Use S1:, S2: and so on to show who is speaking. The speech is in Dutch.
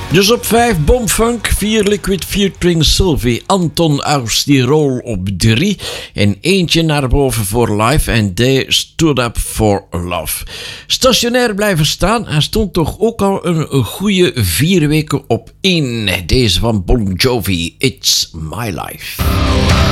S1: Dus op 5 Bomfunk, 4 Liquid featuring Sylvie, Anton aus Tirol op 3 en eentje naar boven voor Live en They Stood Up for Love. Stationair blijven staan, hij stond toch ook al een goede 4 weken op 1. Deze van Bon Jovi, It's My Life.